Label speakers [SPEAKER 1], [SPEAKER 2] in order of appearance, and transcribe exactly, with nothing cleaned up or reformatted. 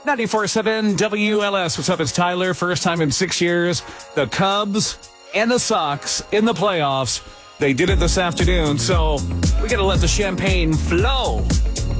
[SPEAKER 1] ninety-four point seven W L S. What's up? It's Tyler. First time in six years. The Cubs and the Sox in the playoffs. They did it this afternoon, so we got to let the champagne flow.